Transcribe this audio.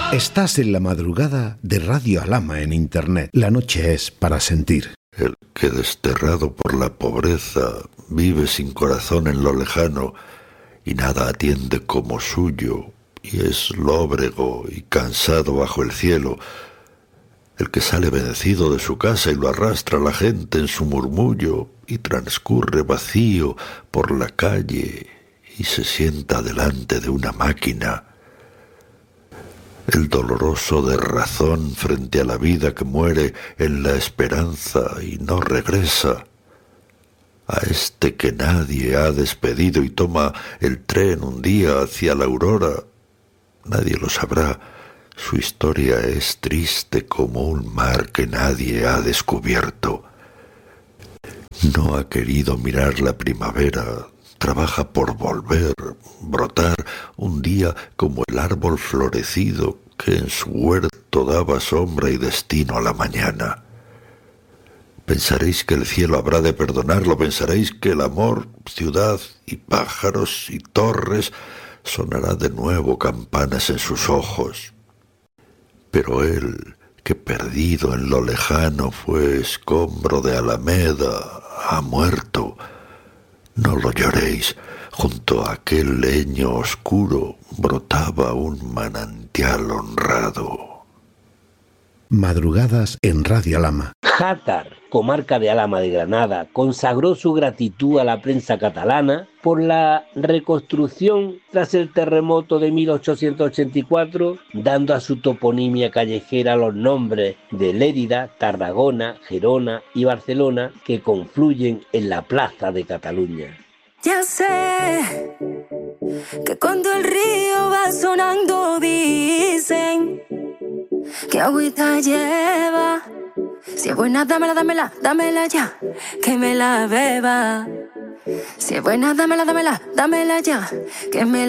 Estás en la madrugada de Radio Alhama en Internet. La noche es para sentir. El que desterrado por la pobreza vive sin corazón en lo lejano y nada atiende como suyo y es lóbrego y cansado bajo el cielo. El que sale vencido de su casa y lo arrastra la gente en su murmullo y transcurre vacío por la calle y se sienta delante de una máquina. El doloroso de razón frente a la vida que muere en la esperanza y no regresa. A este que nadie ha despedido y toma el tren un día hacia la aurora, nadie lo sabrá. Su historia es triste como un mar que nadie ha descubierto. No ha querido mirar la primavera, trabaja por volver, brotar un día como el árbol florecido que en su huerto daba sombra y destino a la mañana. Pensaréis que el cielo habrá de perdonarlo, pensaréis que el amor, ciudad y pájaros y torres, sonará de nuevo campanas en sus ojos. Pero él, que perdido en lo lejano fue escombro de alameda, ha muerto. No lo lloréis, junto a aquel leño oscuro brotaba un manantial honrado. Madrugadas en Radio Alhama. Játar, comarca de Alhama de Granada, consagró su gratitud a la prensa catalana por la reconstrucción tras el terremoto de 1884, dando a su toponimia callejera los nombres de Lérida, Tarragona, Gerona y Barcelona, que confluyen en la plaza de Cataluña. Ya sé que cuando el río va sonando dicen que agüita lleva. Si es buena, dámela, dámela, dámela ya, que me la beba. Si es buena, dámela, dámela, dámela ya, que me